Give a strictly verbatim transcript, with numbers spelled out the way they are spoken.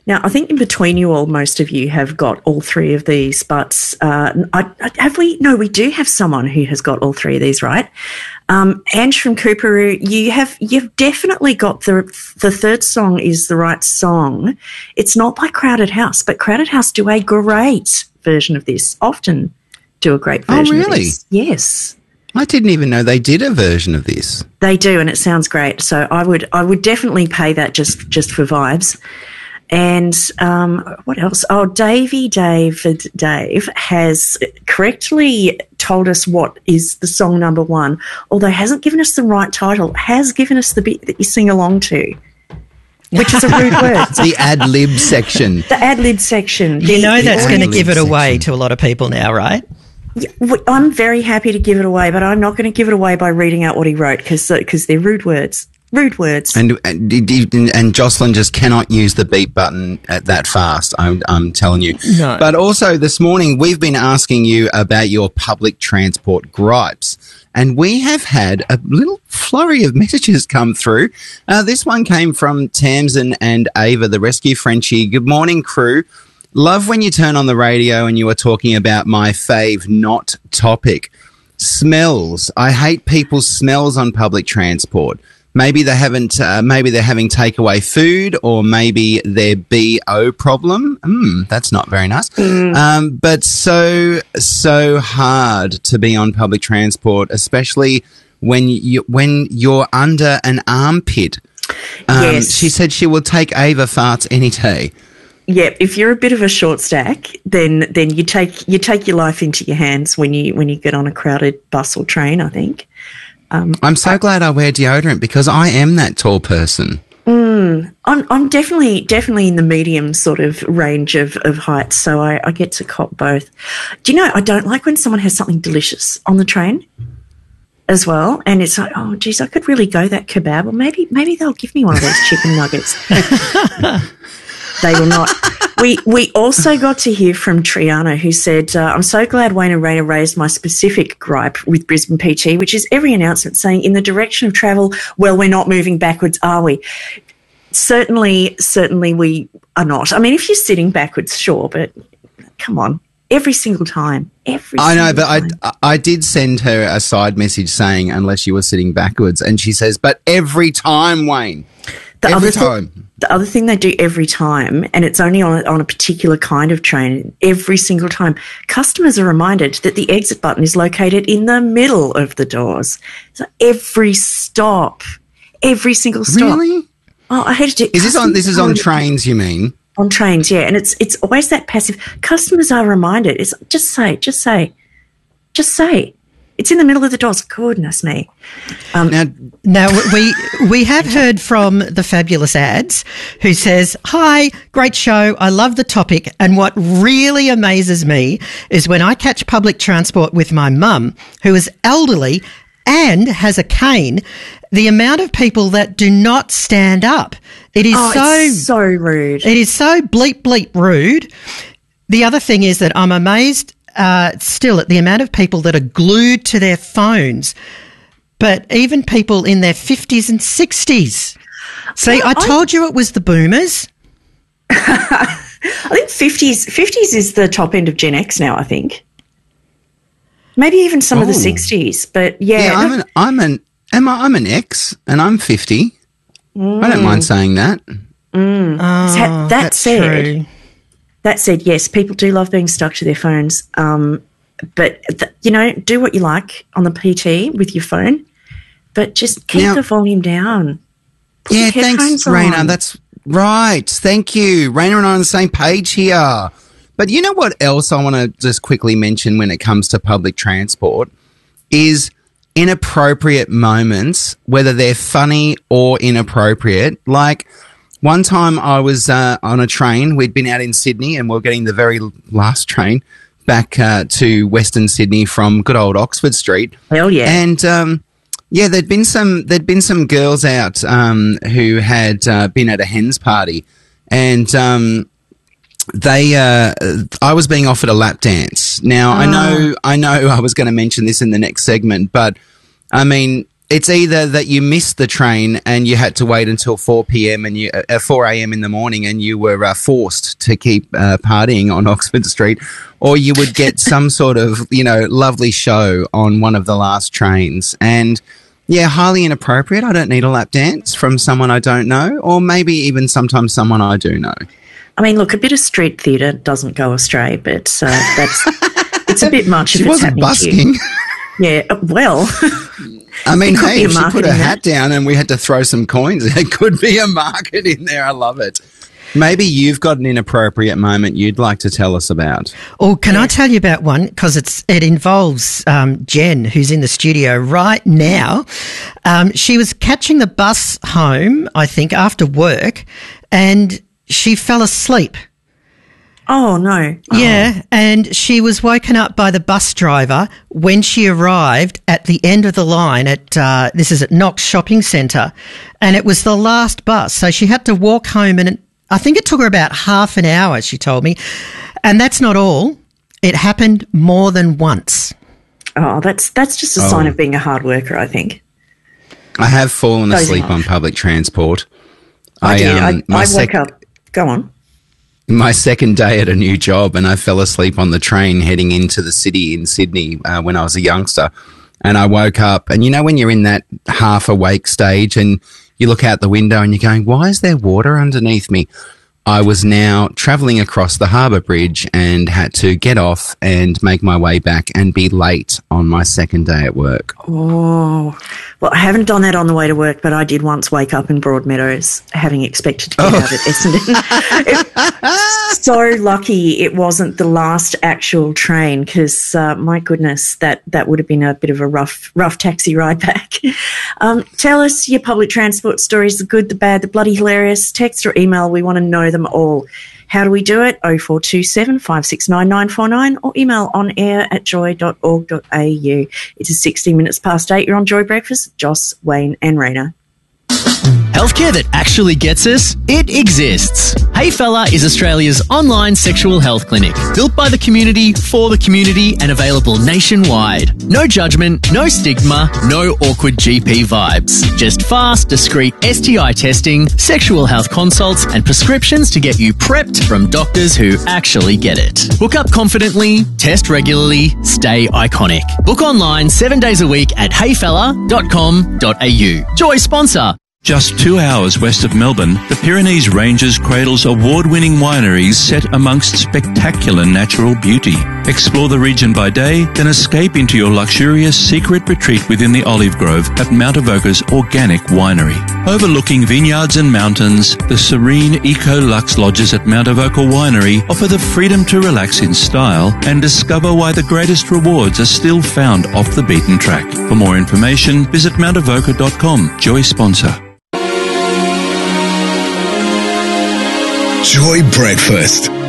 Now, I think in between you all, most of you have got all three of these, but uh, I, I, have we? No, we do have someone who has got all three of these, right? Um, Ange from Cooperoo, you have you've definitely got the the third song is the right song. It's not by Crowded House, but Crowded House do a great version of this. Often do a great version. Oh, really? Of this. Yes. I didn't even know they did a version of this. They do, and it sounds great. So I would I would definitely pay that just just for vibes. And um, what else? Oh, Davey David Dave has correctly told us what is the song number one, although hasn't given us the right title, has given us the bit that you sing along to, which is a rude word. The ad-lib section. The ad-lib section. You The- know the that's audio- going to give it away section. to a lot of people now, right? Yeah, w- I'm very happy to give it away, but I'm not going to give it away by reading out what he wrote because because they're rude words. Rude words. And, and and Jocelyn just cannot use the beep button at that fast, I'm, I'm telling you. No. But also this morning we've been asking you about your public transport gripes, and we have had a little flurry of messages come through. Uh, this one came from Tamsin and Ava, the rescue Frenchie. Good morning, crew. Love when you turn on the radio and you are talking about my fave not topic. Smells. I hate people's smells on public transport. Maybe they haven't. Uh, maybe they're having takeaway food, or maybe their B O problem. Mm, that's not very nice. Mm. Um, but so so hard to be on public transport, especially when you when you're under an armpit. Um, Yes. She said she will take Ava farts any day. Yeah, if you're a bit of a short stack, then then you take you take your life into your hands when you when you get on a crowded bus or train, I think. Um, I'm so glad I wear deodorant because I am that tall person. I'm I'm definitely definitely in the medium sort of range of, of height, so I, I get to cop both. Do you know, I don't like when someone has something delicious on the train as well, and it's like, oh geez, I could really go that kebab, or maybe maybe they'll give me one of those chicken nuggets. They will not. We we also got to hear from Triana, who said, uh, I'm so glad Wayne and Raina raised my specific gripe with Brisbane P T, which is every announcement saying in the direction of travel, well, we're not moving backwards, are we? Certainly, certainly we are not. I mean, if you're sitting backwards, sure, but come on. Every single time. Every I know, single but time. I, I did send her a side message saying, unless you were sitting backwards, and she says, but every time, Wayne. The every other thi- time. The other thing they do every time, and it's only on a, on a particular kind of train, every single time, customers are reminded that the exit button is located in the middle of the doors. So every stop, every single stop. Really? Oh, I hate to do. Is this on? This is on customers are trains, you mean? On trains, yeah, and it's it's always that passive. Customers are reminded. It's just say, just say, just say. It's in the middle of the doors. Goodness me. Um, Now, Now, we we have heard from the Fabulous Ads, who says, hi, great show. I love the topic. And what really amazes me is when I catch public transport with my mum, who is elderly and has a cane, the amount of people that do not stand up. It is oh, so, it's so rude. it is so bleep, bleep rude. The other thing is that I'm amazed uh, still at the amount of people that are glued to their phones. But even people in their fifties and sixties. See, Well, I I- told you it was the boomers. I think fifties fifties is the top end of Gen X now, I think. Maybe even some of the Oh. sixties, but yeah. yeah, I'm an, I'm an, am I, I'm an ex, and I'm fifty. I don't mind saying that. Oh, that that's said, true. that said, yes, people do love being stuck to their phones. Um, but, th- you know, do what you like on the P T with your phone, but just keep Now- the volume down. Put Yeah, your thanks, headphones Raina. on. That's right. Thank you. Raina and I are on the same page here. But you know what else I want to just quickly mention when it comes to public transport is inappropriate moments, whether they're funny or inappropriate. Like one time I was uh, on a train. We'd been out in Sydney and we we're getting the very last train back uh, to Western Sydney from good old Oxford Street. Hell yeah. And um, yeah, there'd been some there'd been some girls out um, who had uh, been at a hens party, and um, they uh, I was being offered a lap dance. Now I know I know I was going to mention this in the next segment, but I mean It's either that you missed the train and you had to wait until four p.m. and you uh, four a.m. in the morning and you were uh, forced to keep uh, partying on Oxford Street, or you would get some sort of, you know, lovely show on one of the last trains. And yeah, highly inappropriate. I don't need a lap dance from someone I don't know, or maybe even sometimes someone I do know. I mean, look, a bit of street theatre doesn't go astray, but uh, that's it's a bit much. She if it's wasn't busking. To Yeah, well. I mean, hey, if she put her hat down and we had to throw some coins, it could be a market in there. I love it. Maybe you've got an inappropriate moment you'd like to tell us about. Oh, can yeah. I tell you about one? Because it's it involves um, Jen, who's in the studio right now. Um, she was catching the bus home, I think, after work, and she fell asleep. Oh, no. Oh. Yeah, and she was woken up by the bus driver when she arrived at the end of the line at, uh, this is at Knox Shopping Centre, and it was the last bus. So she had to walk home, and I think it took her about half an hour, she told me. And that's not all. It happened more than once. Oh, that's that's just a oh. sign of being a hard worker, I think. I have fallen Dozing asleep off. on public transport. I, I did. Um, I, I sec- woke up. Go on. My second day at a new job, and I fell asleep on the train heading into the city in Sydney uh, when I was a youngster. And I woke up, and you know when you're in that half awake stage and you look out the window and you're going, why is there water underneath me? I was now travelling across the Harbour Bridge and had to get off and make my way back and be late on my second day at work. Oh, well, I haven't done that on the way to work, but I did once wake up in Broadmeadows having expected to get oh. out at Essendon. So lucky it wasn't the last actual train because, uh, my goodness, that, that would have been a bit of a rough rough taxi ride back. Um, tell us your public transport stories, the good, the bad, the bloody hilarious. Text or email, we want to know them all. How do we do it? oh four two seven, five six nine, nine four nine or email on air at joy dot org dot a u. It is sixteen minutes past eight. You're on Joy Breakfast. Joss, Wayne and Raina. Healthcare that actually gets us? It exists. Hey Fella is Australia's online sexual health clinic. Built by the community, for the community, and available nationwide. No judgment, no stigma, no awkward G P vibes. Just fast, discreet S T I testing, sexual health consults, and prescriptions to get you prepped from doctors who actually get it. Book up confidently, test regularly, stay iconic. Book online seven days a week at hey fella dot com dot a u. Joy sponsor. Just two hours west of Melbourne, the Pyrenees Ranges cradles award-winning wineries set amongst spectacular natural beauty. Explore the region by day, then escape into your luxurious secret retreat within the olive grove at Mount Avoca's Organic Winery. Overlooking vineyards and mountains, the serene Eco-Lux lodges at Mount Avoca Winery offer the freedom to relax in style and discover why the greatest rewards are still found off the beaten track. For more information, visit mount avoca dot com. Joy sponsor. Joy Breakfast